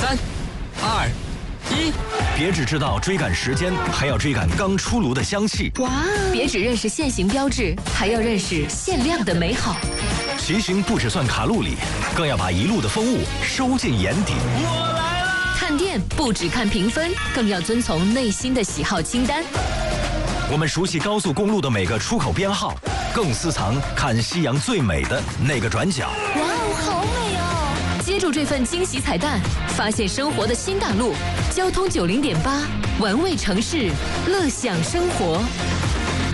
3、2、1， 别只知道追赶时间，还要追赶刚出炉的香气。 哇！别只认识现行标志，还要认识限量的美好。 骑行不只算卡路里，更要把一路的风物收进眼底。 我来啦！ 看店不只看评分，更要遵从内心的喜好清单。 我们熟悉高速公路的每个出口编号，更私藏看夕阳最美的那个转角。 哇哦，好美哦！接住这份惊喜彩蛋，发现生活的新大陆。交通90.8，玩味城市，乐享生活。